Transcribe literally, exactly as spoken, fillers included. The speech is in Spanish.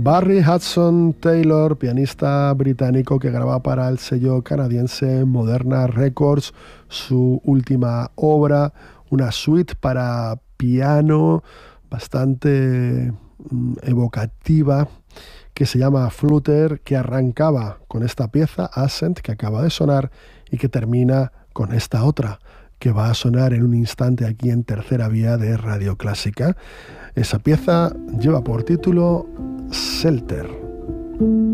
Barry Hudson Taylor, pianista británico que graba para el sello canadiense Moderna Records su última obra, una suite para piano bastante mm, evocativa que se llama Flutter, que arrancaba con esta pieza, Ascent, que acaba de sonar, y que termina con esta otra, que va a sonar en un instante aquí en Tercera Vía de Radio Clásica. Esa pieza lleva por título Shelter.